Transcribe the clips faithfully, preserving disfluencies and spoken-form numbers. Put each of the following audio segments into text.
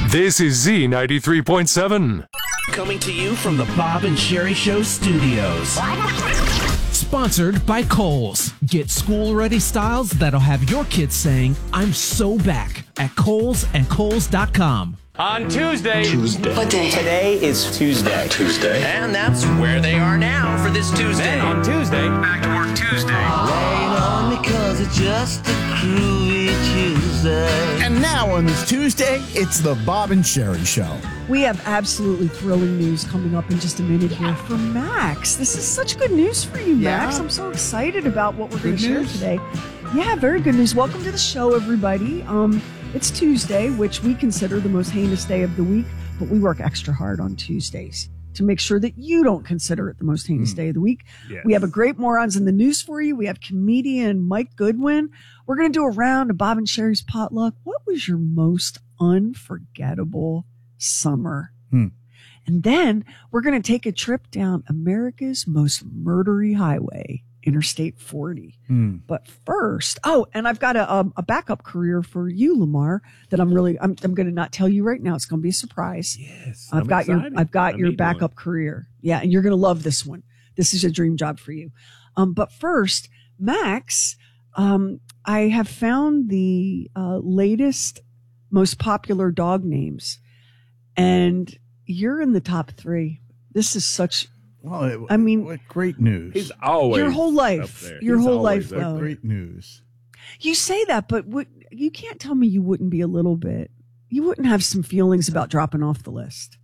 This is Z ninety-three point seven. Coming to you from the Bob and Sherry Show studios. Sponsored by Kohl's. Get school-ready styles that'll have your kids saying, I'm so back at Kohl's and Kohl's dot com. On Tuesday. Tuesday. What day? Today is Tuesday. Tuesday. And that's where they are now for this Tuesday. Then on Tuesday, Back to Work Tuesday. Rain on me 'cause it's just a groovy Tuesday. And now on this Tuesday, it's the Bob and Sherry Show. We have absolutely thrilling news coming up in just a minute here for Max. This is such good news for you, Max. Yeah. I'm so excited about what we're going Good to share news. today. Yeah, very good news. Welcome to the show, everybody. Um, it's Tuesday, which we consider the most heinous day of the week, but we work extra hard on Tuesdays to make sure that you don't consider it the most heinous mm. day of the week. Yes. We have a great morons in the news for you. We have comedian Mike Goodwin. We're going to do a round of Bob and Sherry's potluck. What was your most unforgettable summer? Hmm. And then we're going to take a trip down America's most murdery highway, Interstate forty. Hmm. But first, oh, and I've got a, a, a backup career for you, Lamar, that I'm really, I'm, I'm going to not tell you right now. It's going to be a surprise. yes, I've I'm got excited. your, I've got I your need backup one. career. Yeah. And you're going to love this one. This is a dream job for you. Um, but first, Max, um, I have found the uh, latest, most popular dog names, and you're in the top three. This is such, Well, it, I mean, what great news. He's always your whole up life, there. your He's whole always life, up though. Great news. You say that, but what, you can't tell me you wouldn't be a little bit, you wouldn't have some feelings about dropping off the list.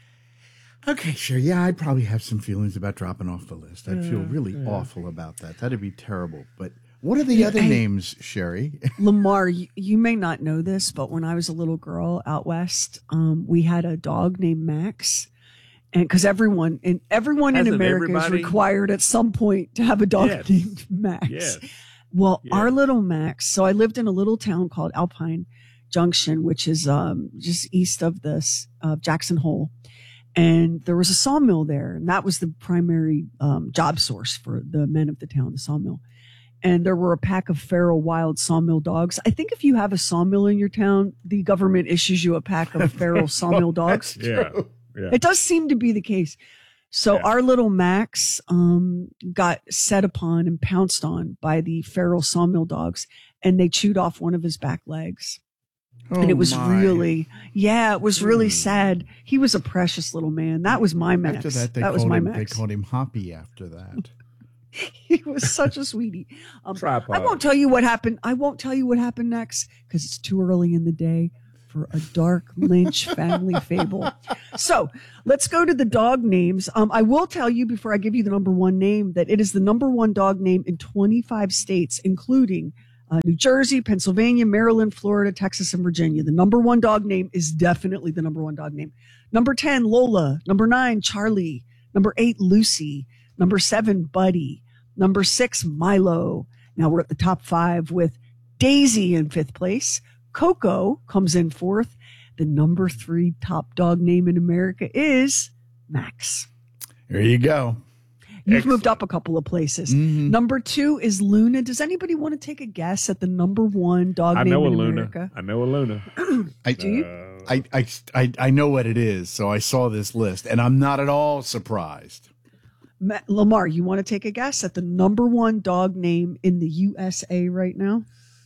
Okay, sure. Yeah, I'd probably have some feelings about dropping off the list. I'd feel really awful about that. That'd be terrible. But what are the other Hey, names, Sherry? Lamar, you, you may not know this, but when I was a little girl out west, um, we had a dog named Max. And because everyone and everyone in Hasn't America is everybody? required at some point to have a dog Yes. named Max. Yes. Well, Yes. our little Max. So I lived in a little town called Alpine Junction, which is um, just east of this uh, Jackson Hole, and there was a sawmill there, and that was the primary um, job source for the men of the town, the sawmill. And there were a pack of feral wild sawmill dogs. I think if you have a sawmill in your town, the government issues you a pack of feral sawmill dogs. Yeah. Yeah. It does seem to be the case. So Yeah. our little Max um, got set upon and pounced on by the feral sawmill dogs, and they chewed off one of his back legs. Oh, and it was my. really, yeah, it was really Hmm. sad. He was a precious little man. That was my Max. After that, they, that was called my him, they Max. called him Hoppy after that. He was such a sweetie. Um, Tripod. I won't tell you what happened. I won't tell you what happened next because it's too early in the day for a dark Lynch family fable. So let's go to the dog names. Um, I will tell you before I give you the number one name that it is the number one dog name in twenty-five states, including uh, New Jersey, Pennsylvania, Maryland, Florida, Texas, and Virginia. The number one dog name is definitely the number one dog name. Number ten, Lola. Number nine, Charlie. Number eight, Lucy. Number seven, Buddy. Number six, Milo. Now we're at the top five with Daisy in fifth place. Coco comes in fourth. The number three top dog name in America is Max. There you go. You've Excellent. moved up a couple of places. Mhm. Number two is Luna. Does anybody want to take a guess at the number one dog I name know a in Luna. America? I know a Luna. I, Do you? Uh, I, I, I, I know what it is, so I saw this list, and I'm not at all surprised. Ma- Lamar, you want to take a guess at the number one dog name in the U S A right now?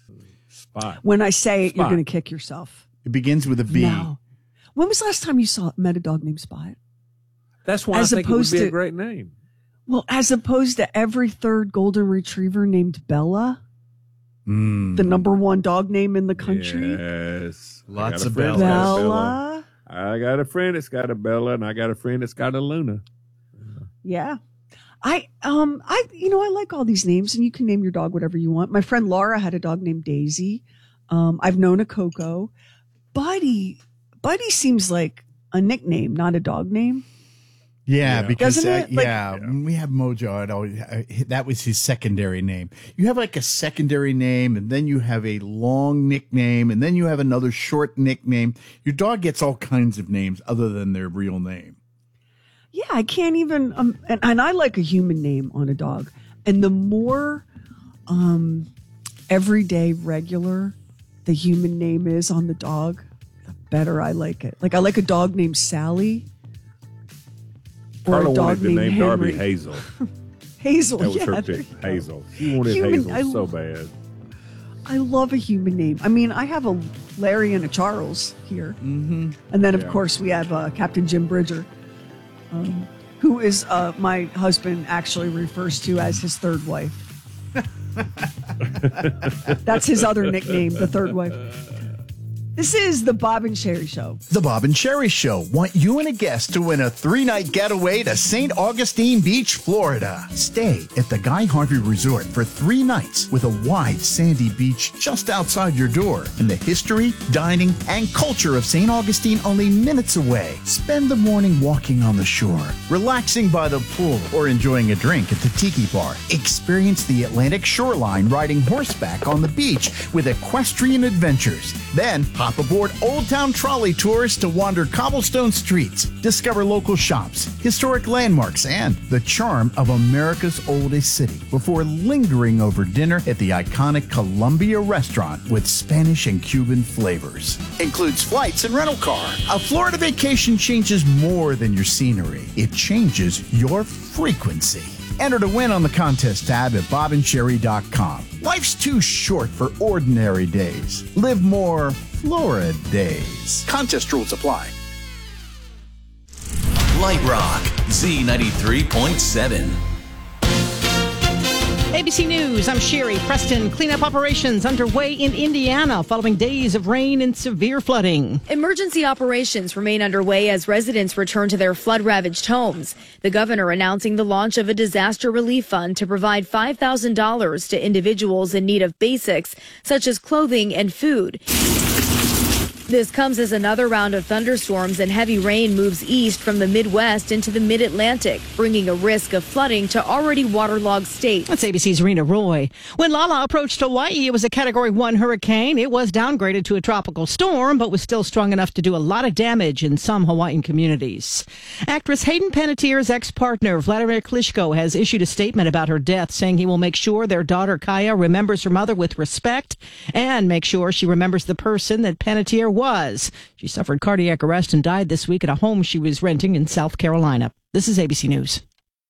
Spot. When I say it, you're Spot. going to kick yourself. It begins with a B. No. When was the last time you saw met a dog named Spot? That's why As I think it would opposed be to- a great name. Well, as opposed to every third golden retriever named Bella, Mm. the number one dog name in the country. Yes. I Lots got a of friend that's got a Bella. I got a friend that's got a Bella, and I got a friend that's got a Luna. Yeah. I, um, I, you know, I like all these names, and you can name your dog whatever you want. My friend Laura had a dog named Daisy. Um, I've known a Coco. Buddy, Buddy seems like a nickname, not a dog name. Yeah, Yeah. because Doesn't uh, it? Like- yeah, when we have Mojo, it always, uh, that was his secondary name. You have like a secondary name, and then you have a long nickname, and then you have another short nickname. Your dog gets all kinds of names other than their real name. Yeah, I can't even, um, and, and I like a human name on a dog. And the more um, everyday, regular the human name is on the dog, the better I like it. Like I like a dog named Sally. Or Carla a dog wanted to named name Henry. Darby Hazel. Hazel, That was yeah. her there pick. you go. Hazel. She wanted Human- Hazel I- so bad. I love a human name. I mean, I have a Larry and a Charles here. Mm-hmm. And then, of Yeah. course, we have uh, Captain Jim Bridger, um, who is uh, my husband actually refers to as his third wife. That's his other nickname, the third wife. This is the Bob and Sherry Show. The Bob and Sherry Show want you and a guest to win a three-night getaway to Saint Augustine Beach, Florida. Stay at the Guy Harvey Resort for three nights with a wide sandy beach just outside your door and the history, dining, and culture of Saint Augustine only minutes away. Spend the morning walking on the shore, relaxing by the pool, or enjoying a drink at the Tiki Bar. Experience the Atlantic shoreline riding horseback on the beach with equestrian adventures. Then hop aboard Old Town Trolley tours to wander cobblestone streets, discover local shops, historic landmarks, and the charm of America's oldest city before lingering over dinner at the iconic Columbia restaurant with Spanish and Cuban flavors. Includes flights and rental car. A Florida vacation changes more than your scenery. It changes your frequency. Enter to win on the contest tab at bob and sherry dot com. Life's too short for ordinary days. Live more Florida days. Contest rules apply. Light Rock, Z ninety-three point seven. A B C News, I'm Sherry. Preston, cleanup operations underway in Indiana following days of rain and severe flooding. Emergency operations remain underway as residents return to their flood-ravaged homes. The governor announcing the launch of a disaster relief fund to provide five thousand dollars to individuals in need of basics such as clothing and food. This comes as another round of thunderstorms and heavy rain moves east from the Midwest into the mid-Atlantic, bringing a risk of flooding to already waterlogged states. That's A B C's Rena Roy. When Lala approached Hawaii, it was a Category one hurricane. It was downgraded to a tropical storm, but was still strong enough to do a lot of damage in some Hawaiian communities. Actress Hayden Panettiere's ex-partner, Vladimir Klitschko, has issued a statement about her death, saying he will make sure their daughter Kaya remembers her mother with respect and make sure she remembers the person that Panettiere was. was. She suffered cardiac arrest and died this week at a home she was renting in South Carolina. This is A B C News.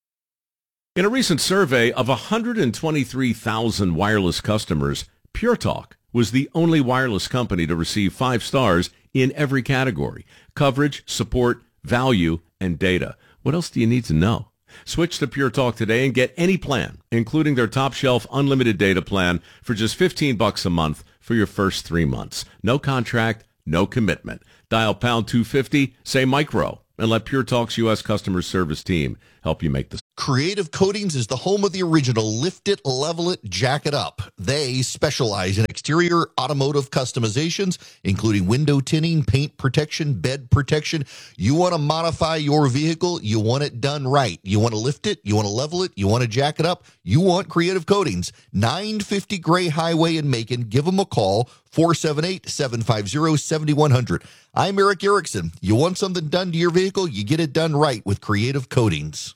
In a recent survey of one hundred twenty-three thousand wireless customers, Pure Talk was the only wireless company to receive five stars in every category: coverage, support, value, and data. What else do you need to know? Switch to Pure Talk today and get any plan, including their top shelf unlimited data plan, for just fifteen bucks a month for your first three months. No contract, no commitment. Dial pound two fifty, say micro, and let Pure Talk's U S customer service team help you make the Creative Coatings is the home of the original Lift It, Level It, Jack It Up. They specialize in exterior automotive customizations, including window tinting, paint protection, bed protection. You want to modify your vehicle, you want it done right. You want to lift it, you want to level it, you want to jack it up, you want Creative Coatings. nine fifty Gray Highway in Macon. Give them a call, four seven eight, seven five zero, seven one zero zero. I'm Eric Erickson. You want something done to your vehicle, you get it done right with Creative Coatings.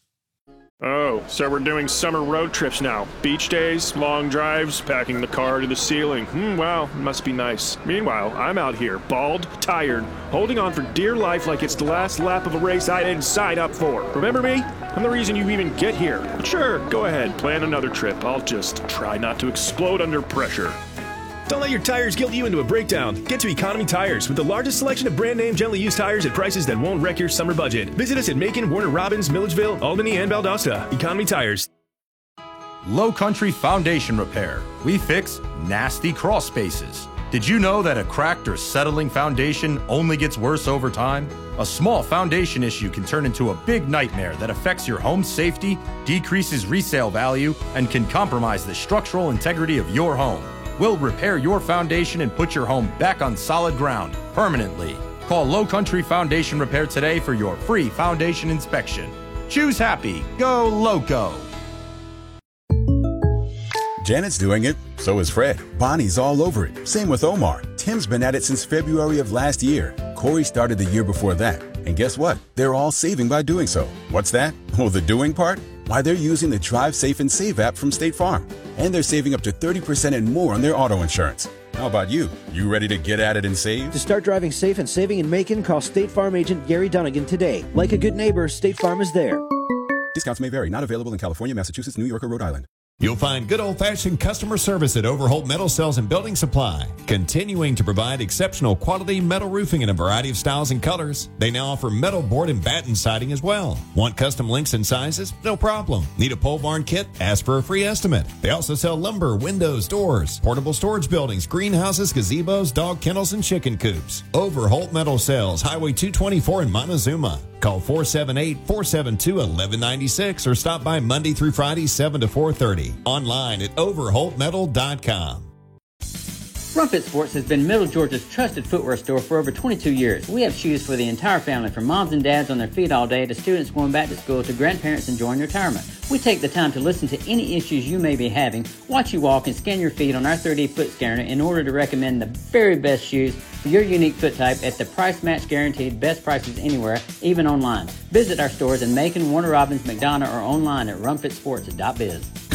Oh, so we're doing summer road trips now. Beach days, long drives, packing the car to the ceiling. Hmm, wow, it must be nice. Meanwhile, I'm out here, bald, tired, holding on for dear life like it's the last lap of a race I didn't sign up for. Remember me? I'm the reason you even get here. But sure, go ahead, plan another trip. I'll just try not to explode under pressure. Don't let your tires guilt you into a breakdown. Get to Economy Tires with the largest selection of brand name gently used tires at prices that won't wreck your summer budget. Visit us at Macon, Warner Robins, Milledgeville, Albany, and Valdosta. Economy Tires. Low Country Foundation Repair. We fix nasty crawl spaces. Did you know that a cracked or settling foundation only gets worse over time? A small foundation issue can turn into a big nightmare that affects your home's safety, decreases resale value, and can compromise the structural integrity of your home. We'll repair your foundation and put your home back on solid ground permanently. Call Low Country Foundation Repair today for your free foundation inspection. Choose happy. Go Loco. Janet's doing it. So is Fred. Bonnie's all over it. Same with Omar. Tim's been at it since February of last year. Corey started the year before that. And guess what? They're all saving by doing so. What's that? Oh, the doing part? Why, they're using the Drive Safe and Save app from State Farm. And they're saving up to thirty percent and more on their auto insurance. How about you? You ready to get at it and save? To start driving safe and saving in Macon, call State Farm agent Gary Dunnigan today. Like a good neighbor, State Farm is there. Discounts may vary. Not available in California, Massachusetts, New York, or Rhode Island. You'll find good old-fashioned customer service at Overholt Metal Cells and Building Supply, continuing to provide exceptional quality metal roofing in a variety of styles and colors. They now offer metal board and batten siding as well. Want custom lengths and sizes? No problem. Need a pole barn kit? Ask for a free estimate. They also sell lumber, windows, doors, portable storage buildings, greenhouses, gazebos, dog kennels, and chicken coops. Overholt Metal Cells, Highway two twenty-four in Montezuma. Call four seven eight, four seven two, one one nine six or stop by Monday through Friday, seven to four thirty. Online at overholt metal dot com. Rumfit Sports has been Middle Georgia's trusted footwear store for over twenty-two years. We have shoes for the entire family, from moms and dads on their feet all day to students going back to school to grandparents enjoying retirement. We take the time to listen to any issues you may be having, watch you walk, and scan your feet on our three D foot scanner in order to recommend the very best shoes for your unique foot type at the price match guaranteed best prices anywhere, even online. Visit our stores in Macon, Warner Robins, McDonough, or online at rumfit sports dot biz.